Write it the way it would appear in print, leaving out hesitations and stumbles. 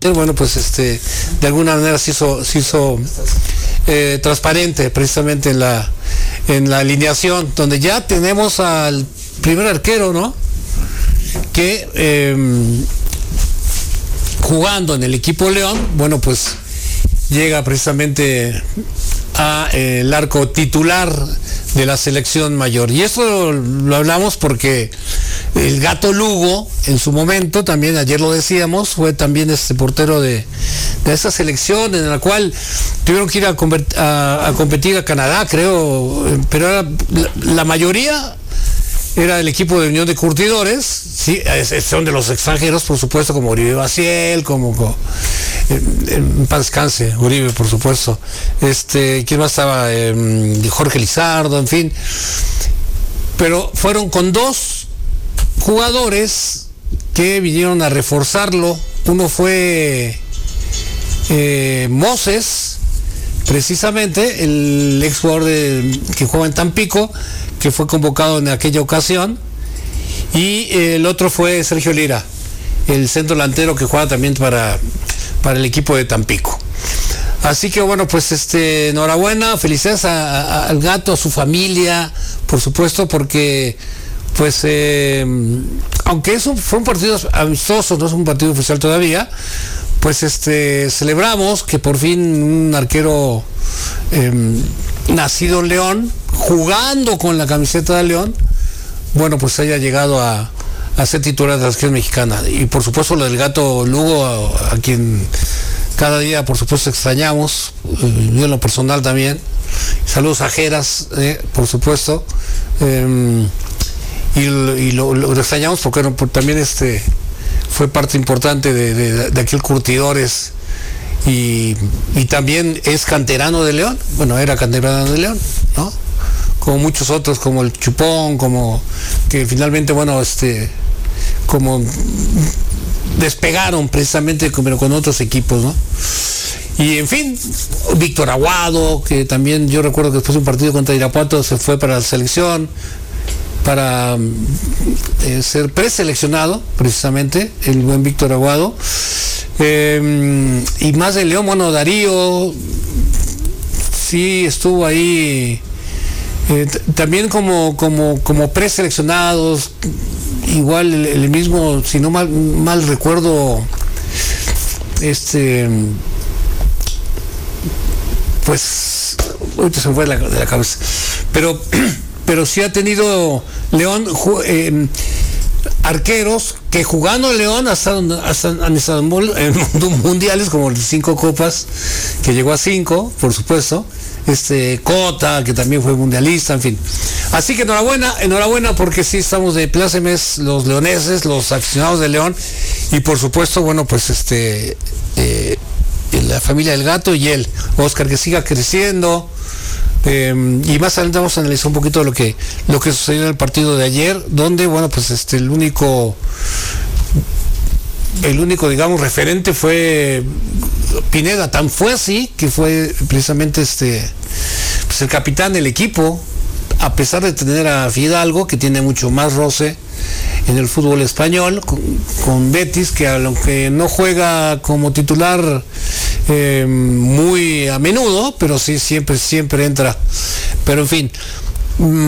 bueno, pues de alguna manera se hizo transparente precisamente en la alineación, donde ya tenemos al primer arquero, ¿no? Que jugando en el equipo León, bueno, pues llega precisamente a el arco titular de la selección mayor. Y esto lo hablamos porque el Gato Lugo, en su momento, también ayer lo decíamos, fue también portero de esa selección en la cual tuvieron que ir a competir a Canadá, creo, pero la mayoría era el equipo de Unión de Curtidores, sí, son de los extranjeros, por supuesto, como Uribe Baciel, como en paz descanse, Uribe, por supuesto. ¿Quién más estaba? Jorge Lizardo, en fin. Pero fueron con dos jugadores que vinieron a reforzarlo. Uno fue Moses, precisamente, el ex jugador que juega en Tampico, que fue convocado en aquella ocasión, y el otro fue Sergio Lira, el centro delantero que juega también para el equipo de Tampico. Así que bueno, pues enhorabuena, felicidades al Gato, a su familia, por supuesto, porque pues aunque eso fue un partido amistoso, no es un partido oficial todavía, pues celebramos que por fin un arquero nacido en León, jugando con la camiseta de León, bueno, pues haya llegado a ser titular de la selección mexicana. Y por supuesto lo del Gato Lugo, a quien cada día por supuesto extrañamos, yo en lo personal también. Saludos a Jeras, por supuesto, y lo extrañamos porque también fue parte importante de aquel Curtidores, y también es canterano de León, bueno, era canterano de León, ¿no? Como muchos otros, como el Chupón, como que finalmente, bueno, como despegaron precisamente con otros equipos, ¿no? Y en fin, Víctor Aguado, que también yo recuerdo que después de un partido contra Irapuato se fue para la selección para ser preseleccionado, precisamente, el buen Víctor Aguado. Y más de León, bueno, Darío sí estuvo ahí, también como preseleccionados, igual el mismo, si no mal recuerdo, pues ahorita se me fue de la cabeza, pero sí ha tenido León arqueros que jugando en León han estado en mundiales, como las 5 copas, que llegó a 5, por supuesto, Cota, que también fue mundialista, en fin. Así que enhorabuena, porque sí estamos de plácemes los leoneses, los aficionados de León, y por supuesto, bueno, pues la familia del Gato y él, Oscar, que siga creciendo. Y más adelante vamos a analizar un poquito lo que sucedió en el partido de ayer, donde, bueno, pues el único, digamos, referente fue Pineda. Tan fue así que fue precisamente pues el capitán del equipo, a pesar de tener a Fidalgo, que tiene mucho más roce en el fútbol español, con Betis, que aunque no juega como titular muy a menudo, pero sí siempre entra. Pero en fin,